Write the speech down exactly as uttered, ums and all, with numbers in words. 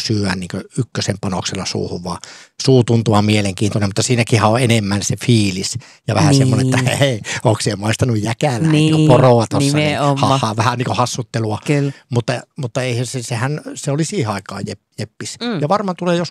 syödä niin ykkösen panoksella suuhun, vaan suu tuntuu vaan mielenkiintoinen, mutta siinäkin on enemmän se fiilis ja vähän niin. semmoinen, että hei, onko siellä maistanut jäkälää, niin, niin poroa tuossa, niin, haha, vähän niin kuin hassuttelua, mutta, mutta eihän se, sehän, se oli siihen aikaan jep, jeppis. Mm. Ja varmaan tulee joskus